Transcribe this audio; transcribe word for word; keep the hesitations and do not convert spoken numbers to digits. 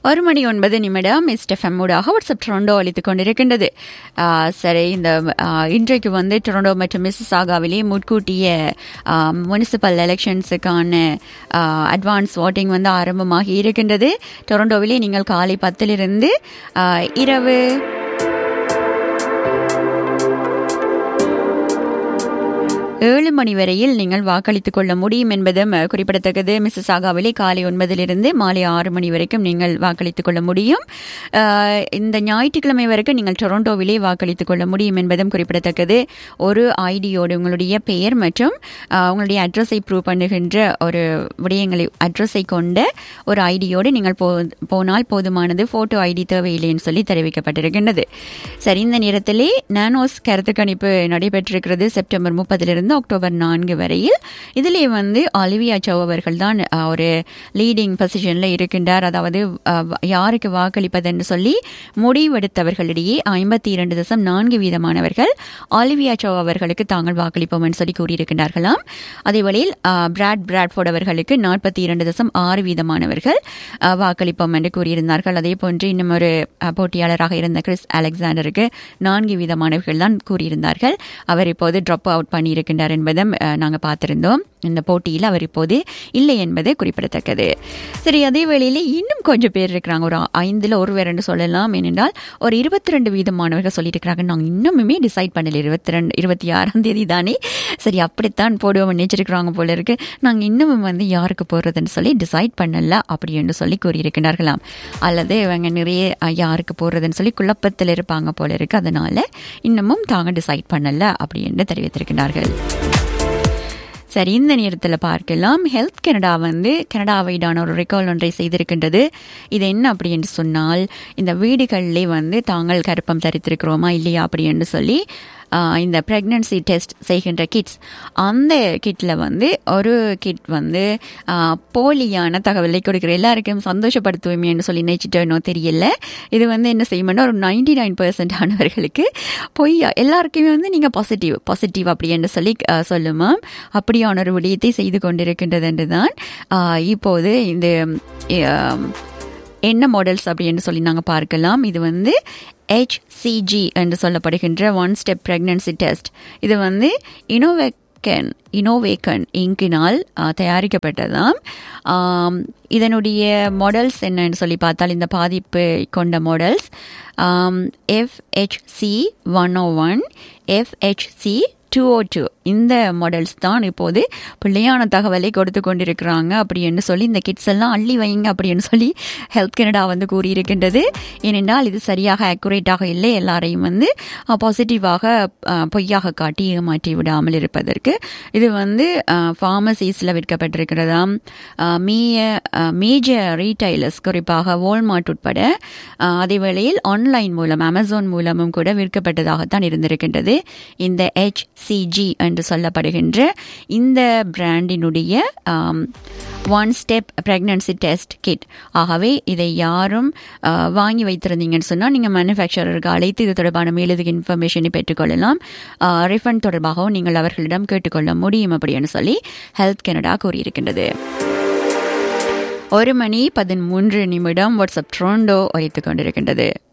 ஒரு மணி ஒன்பது நிமிடம் எஸ்எஃப்எம் ஊடாக வாட்ஸ்அப் டொரண்டோ அளித்துக் கொண்டிருக்கின்றது. சரி, இந்த இன்றைக்கு வந்து டொரண்டோ மற்றும் மிசிசாகாவிலே முன்கூட்டிய முனிசிபல் எலெக்ஷன்ஸுக்கான அட்வான்ஸ் ஓட்டிங் வந்து ஆரம்பமாகி இருக்கின்றது. டொரண்டோவிலே நீங்கள் காலை பத்திலிருந்து இரவு ஏழு மணி வரையில் நீங்கள் வாக்களித்துக் கொள்ள முடியும் என்பதும் குறிப்பிடத்தக்கது. மிசிசாகாவிலே காலை ஒன்பதிலிருந்து மாலை ஆறு மணி வரைக்கும் நீங்கள் வாக்களித்துக் கொள்ள முடியும். இந்த ஞாயிற்றுக்கிழமை வரைக்கும் நீங்கள் டொரண்டோவிலே வாக்களித்துக் கொள்ள முடியும் என்பதும் குறிப்பிடத்தக்கது. ஒரு ஐடியோடு உங்களுடைய பெயர் மற்றும் உங்களுடைய அட்ரஸை ப்ரூவ் பண்ணுகின்ற ஒரு விடயங்களை அட்ரஸை கொண்ட ஒரு ஐடியோடு நீங்கள் போ போனால் போதுமானது. போட்டோ ஐடி தேவையில்லைன்னு சொல்லி தெரிவிக்கப்பட்டிருக்கின்றது. சரி, இந்த நேரத்திலே நானோஸ் கருத்து கணிப்பு நடைபெற்றிருக்கிறது செப்டம்பர் முப்பதிலிருந்து அக்டோபர் நான்கு வரையில். இதிலே வந்து ஒலிவியா சௌ அவர்கள் தான் ஒரு லீடிங் பொசிஷன்ல இருக்கின்றார். அதாவது யாருக்கு வாக்களிப்பதென்று சொல்லி முடிவெடுத்தவர்களிடையே ஐம்பத்தி இரண்டு தசம் நான்கு வீதமானவர்கள் ஒலிவியா சௌ அவர்களுக்கு தாங்கள் வாக்களிப்போம் என்று சொல்லி கூறியிருக்கின்றார்களாம். அதேவேளையில் பிராட் பிராட்ஃபோர்ட் அவர்களுக்கு நாற்பத்தி இரண்டு தசம் ஆறு வீதமானவர்கள் வாக்களிப்போம் என்று கூறியிருந்தார்கள். அதே போன்று இன்னும் ஒரு போட்டியாளராக இருந்த கிறிஸ் அலெக்சாண்டருக்கு நான்கு வீதமானவர்கள் தான் கூறியிருந்தார்கள். அவர் இப்போது ட்ராப் அவுட் பண்ணியிருக்கின்றார் என்பதும் நாங்கள் பார்த்திருந்தோம். இந்த போட்டியில் அவர் இப்போது இல்லை என்பது குறிப்பிடத்தக்கது. சரி, அதே வேளையில் இன்னும் கொஞ்சம் பேர் இருக்கிறாங்க. ஒரு ஐந்துல ஒருவர் என்று சொல்லலாம். ஏனென்றால் ஒரு இருபத்தி ரெண்டு வீதமானவர்கள் சொல்லிட்டு இருக்கிறாங்க, நாங்கள் இன்னுமே டிசைட் பண்ணல. இருபத்தி ரெண்டு இருபத்தி ஆறாம் தேதி தானே, சரி அப்படித்தான் போடுவோம் நினைச்சிருக்கிறாங்க போல இருக்கு. நாங்கள் இன்னமும் வந்து யாருக்கு போடுறதுன்னு சொல்லி டிசைட் பண்ணல அப்படி என்று சொல்லி கூறியிருக்கிறார்களாம். அல்லது இவங்க நிறைய யாருக்கு போடுறதுன்னு சொல்லி குழப்பத்தில் இருப்பாங்க போல இருக்கு. அதனால இன்னமும் தாங்க டிசைட் பண்ணல அப்படி என்று தெரிவித்திருக்கிறார்கள். சரி, இந்த நேரத்தில் பார்க்கலாம். ஹெல்த் கனடா வந்து கனடாவைடான ஒரு ரெக்கார்ட் ஒன்றை செய்திருக்கின்றது. இது என்ன அப்படி என்று சொன்னால், இந்த வீடுகளிலே வந்து தாங்கள் கருப்பம் தரித்திருக்கிறோமா இல்லையா அப்படி என்று சொல்லி இந்த பிரெக்னன்சி டெஸ்ட் செய்கின்ற கிட்ஸ், அந்த கிட்டில் வந்து ஒரு கிட் வந்து போலியான தகவலை கொடுக்குற எல்லாருக்கும் சந்தோஷப்படுத்துவோமே என்று சொல்லி நினைச்சிட்டோனோ தெரியல. இது வந்து என்ன செய்யணும்னா ஒரு நைன்டி நைன் பெர்சென்ட் ஆனவர்களுக்கு பொய்யா எல்லாருக்குமே வந்து நீங்கள் பாசிட்டிவ் பாசிட்டிவ் அப்படி என்று சொல்லி சொல்லுமா. அப்படியான ஒரு விடயத்தை செய்து கொண்டிருக்கின்றது என்று தான் இப்போது இந்த என்ன மாடல்ஸ் அப்படி என்று சொல்லி நாங்கள் பார்க்கலாம். இது வந்து ஹெச் சி ஜி என்று சொல்லப்படுகின்ற ஒன் ஸ்டெப் பிரெக்னன்சி டெஸ்ட். இது வந்து இனோவேக்கன் இனோவேக்கன் இங்கினால் தயாரிக்கப்பட்டதாம். இதனுடைய மாடல்ஸ் என்னன்னு சொல்லி பார்த்தால், இந்த பாதிப்பு கொண்ட models F H C one ஓ one F H C two ஓ டூ இந்த மாடல்ஸ் தான் இப்போது பிள்ளையான தகவலை கொடுத்து கொண்டிருக்கிறாங்க அப்படி என்று சொல்லி இந்த கிட்ஸ் எல்லாம் அள்ளி வைங்க அப்படின்னு சொல்லி ஹெல்த் கனடா வந்து கூறியிருக்கின்றது. ஏனென்றால் இது சரியாக அக்குரேட்டாக இல்லை, எல்லாரையும் வந்து பாசிட்டிவாக பொய்யாக காட்டி ஏமாற்றி விடாமல் இருப்பதற்கு. இது வந்து ஃபார்மசிஸில் விற்கப்பட்டிருக்கிறதாம். மேஜர் ரீட்டைலர்ஸ் குறிப்பாக வால்மார்ட் உட்பட அதே வேளையில் ஆன்லைன் மூலம் அமேசான் மூலமும் கூட விற்கப்பட்டதாகத்தான் இருந்திருக்கின்றது இந்த ஹெச் சிஜி என்று சொல்லப்படுகின்ற இந்த பிராண்டினுடைய one step pregnancy test kit. ஆகவே இதை யாரும் வாங்கி வைத்திருந்தீங்கன்னு சொன்னால் நீங்கள் மேனுஃபேக்சரருக்கு அழைத்து இது தொடர்பான மேலதிக இன்ஃபர்மேஷனை பெற்றுக்கொள்ளலாம். ரிஃபண்ட் தொடர்பாகவும் நீங்கள் அவர்களிடம் கேட்டுக்கொள்ள முடியும் அப்படின்னு சொல்லி ஹெல்த் கனடா கூறியிருக்கின்றது. ஒரு மணி பதிமூன்று நிமிடம் வாட்ஸ்அப் டொரண்டோ ஒலித்துக் கொண்டிருக்கின்றது.